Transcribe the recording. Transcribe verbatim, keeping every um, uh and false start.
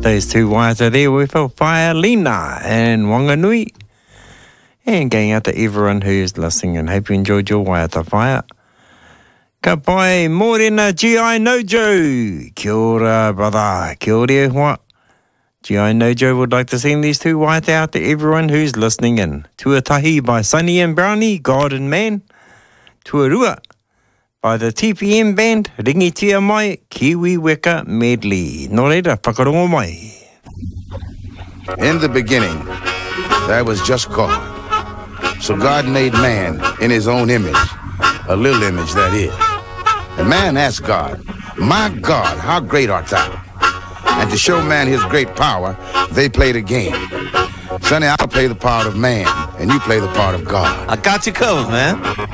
Those two waiata there were for Whaelina and Wanganui. And going out to everyone who's listening and hope you enjoyed your waiata whaia. Ka pai mōrena G I Nojo. Kia ora, brother. Kia ora, hoa. G I Nojo would like to send these two waiata out to everyone who's listening in. Tuatahi by Sunny and Brownie, God and Man. Tuarua by the T P M band, Ringitia Mai, Kiwi Weka Medley. Nō reira, whakarongo mai. In the beginning, there was just God. So God made man in his own image, a little image that is. And man asked God, my God, how great art thou? And to show man his great power, they played a game. Sonny, I'll play the part of man, and you play the part of God. I got you covered, man.